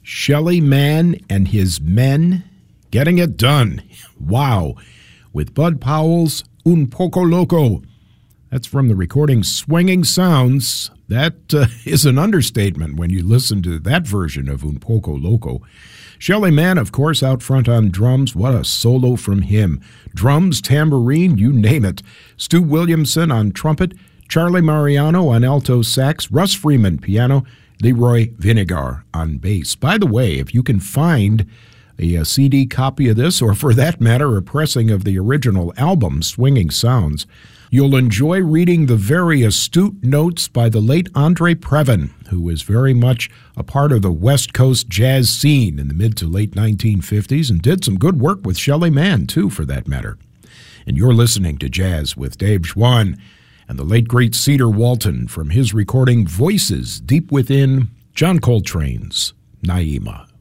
Shelly Manne and His Men getting it done. Wow. With Bud Powell's Un Poco Loco. That's from the recording Swinging Sounds. That is an understatement when you listen to that version of Un Poco Loco. Shelly Manne, of course, out front on drums. What a solo from him. Drums, tambourine, you name it. Stu Williamson on trumpet, Charlie Mariano on alto sax, Russ Freeman piano, Leroy Vinegar on bass. By the way, if you can find a CD copy of this, or for that matter, a pressing of the original album, Swinging Sounds, you'll enjoy reading the very astute notes by the late Andre Previn, who was very much a part of the West Coast jazz scene in the mid to late 1950s and did some good work with Shelly Manne, too, for that matter. And you're listening to Jazz with Dave Schwann and the late, great Cedar Walton from his recording Voices Deep Within John Coltrane's Naima.